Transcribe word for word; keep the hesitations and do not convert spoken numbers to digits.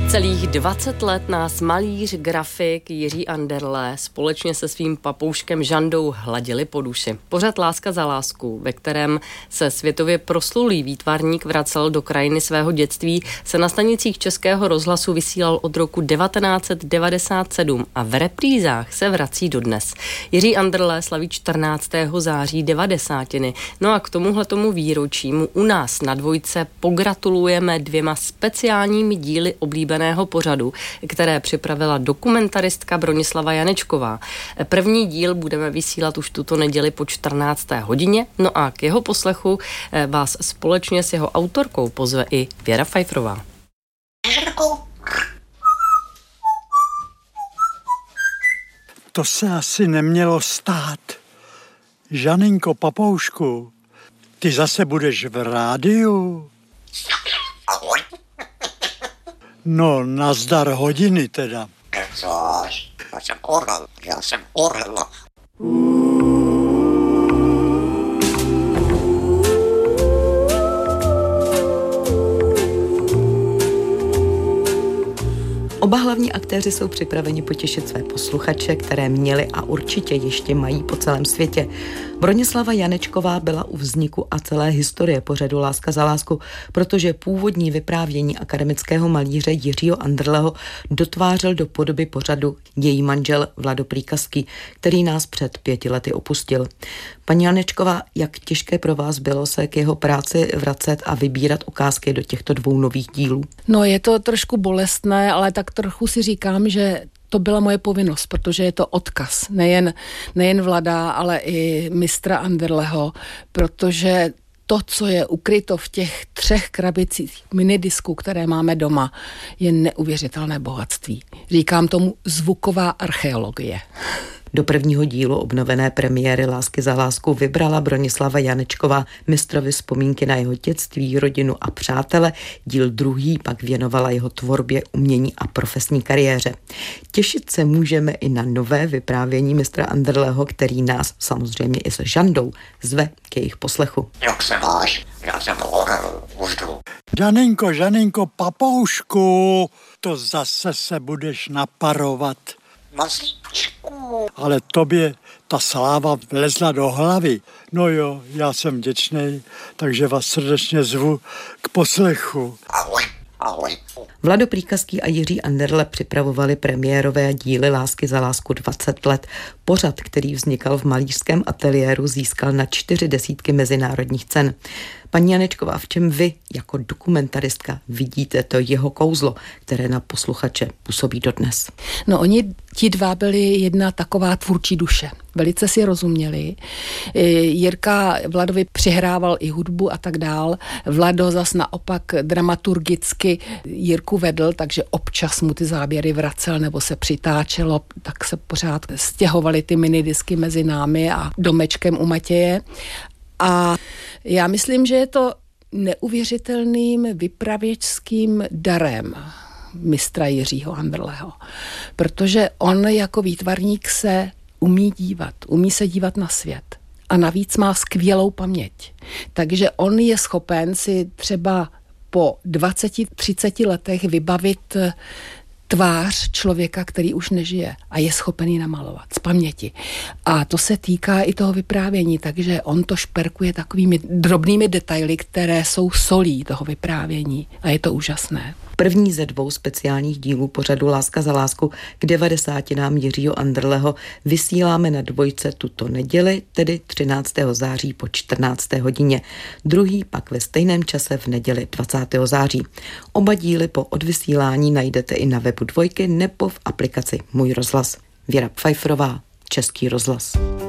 Celých dvacet let nás malíř, grafik Jiří Anderle společně se svým papouškem Žandou hladili po duši. Pořad Láska za lásku, ve kterém se světově proslulý výtvarník vracel do krajiny svého dětství, se na stanicích Českého rozhlasu vysílal od roku devatenáct set devadesát sedm a v reprízách se vrací dodnes. Jiří Anderle slaví čtrnáctého září devadesátiny. No a k tomuhletomu výročímu u nás na Dvojce pogratulujeme dvěma speciálními díly oblíbeného pořadu, které připravila dokumentaristka Bronislava Janečková. První díl budeme vysílat už tuto neděli po čtrnácté hodině, no a k jeho poslechu vás společně s jeho autorkou pozve i Věra Pfeifferová. To se asi nemělo stát. Žaninko, papoušku, ty zase budeš v rádiu? Ahoj. No, nazdar hodiny teda. Což? Já jsem orel, já jsem orel. Oba hlavní aktéři jsou připraveni potěšit své posluchače, které měli a určitě ještě mají po celém světě. Bronislava Janečková byla u vzniku a celé historie pořadu Láska za lásku, protože původní vyprávění akademického malíře Jiřího Anderleho dotvářel do podoby pořadu její manžel Vlado Prýkazký, který nás před pěti lety opustil. Paní Janečková, jak těžké pro vás bylo se k jeho práci vracet a vybírat ukázky do těchto dvou nových dílů? No, je to trošku bolestné, ale tak trochu si říkám, že to byla moje povinnost, protože je to odkaz, nejen, nejen Vlada, ale i mistra Anderleho, protože to, co je ukryto v těch třech krabicích minidisků, které máme doma, je neuvěřitelné bohatství. Říkám tomu zvuková archeologie. Do prvního dílu obnovené premiéry Lásky za lásku vybrala Bronislava Janečková mistrovi vzpomínky na jeho dětství, rodinu a přátele. Díl druhý pak věnovala jeho tvorbě, umění a profesní kariéře. Těšit se můžeme i na nové vyprávění mistra Anderleho, který nás samozřejmě i s Žandou zve k jejich poslechu. Jak se máš? Já jsem orel, už jdu. Žaninko, Žaninko, papoušku, to zase se budeš naparovat. Mazlíčku. Ale tobě ta sláva vlezla do hlavy. No jo, já jsem vděčnej, takže vás srdečně zvu k poslechu. Ahoj, ahoj. Vlado Prýkazký a Jiří Anderle připravovali premiérové díly Lásky za lásku dvacet let. Pořad, který vznikal v malířském ateliéru, získal na čtyři desítky mezinárodních cen. Paní Janečková, v čem vy jako dokumentaristka vidíte to jeho kouzlo, které na posluchače působí dodnes? No, oni ti dva byli jedna taková tvůrčí duše. Velice si rozuměli. Jirka Vladovi přihrával i hudbu a tak dál. Vlado zas naopak dramaturgicky Jirku vedl, takže občas mu ty záběry vracel nebo se přitáčelo, tak se pořád stěhovaly ty minidisky mezi námi a domečkem u Matěje. A já myslím, že je to neuvěřitelným vypravěčským darem mistra Jiřího Anderleho, protože on jako výtvarník se umí dívat, umí se dívat na svět a navíc má skvělou paměť. Takže on je schopen si třeba po dvaceti třiceti letech vybavit tvář člověka, který už nežije a je schopen ji namalovat z paměti. A to se týká i toho vyprávění, takže on to šperkuje takovými drobnými detaily, které jsou solí toho vyprávění a je to úžasné. První ze dvou speciálních dílů pořadu Láska za lásku k devadesátinám Jiřího Anderleho vysíláme na Dvojce tuto neděli, tedy třináctého září po čtrnácté hodině. Druhý pak ve stejném čase v neděli dvacátého září. Oba díly po odvysílání najdete i na webu Dvojky nebo v aplikaci Můj rozhlas. Věra Pfeifferová, Český rozhlas.